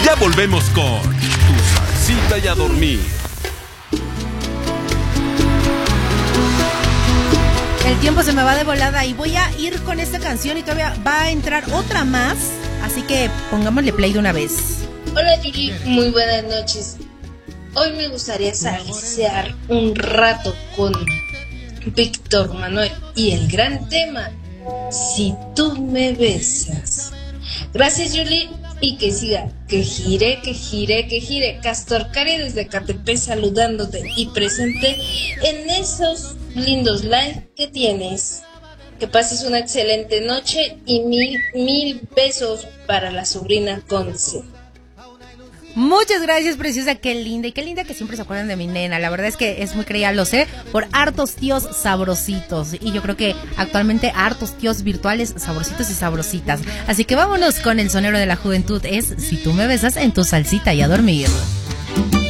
Ya volvemos con Tu Salsita y a Dormir. El tiempo se me va de volada y voy a ir con esta canción y todavía va a entrar otra más. Así que pongámosle play de una vez. Hola Yuri, muy buenas noches. Hoy me gustaría salsear un rato con Víctor Manuel y el gran tema Si tú me besas. Gracias Yuri y que siga, que gire, que gire, que gire. Castor Cari desde Catepec saludándote y presente en esos lindos live que tienes. Que pases una excelente noche y mil besos para la sobrina Conce. Muchas gracias, preciosa, qué linda y qué linda que siempre se acuerdan de mi nena. La verdad es que es muy creída, lo sé, por hartos tíos sabrositos. Y yo creo que actualmente hartos tíos virtuales sabrositos y sabrositas. Así que vámonos con el sonero de la juventud, es Si tú me besas en Tu Salsita y a Dormir.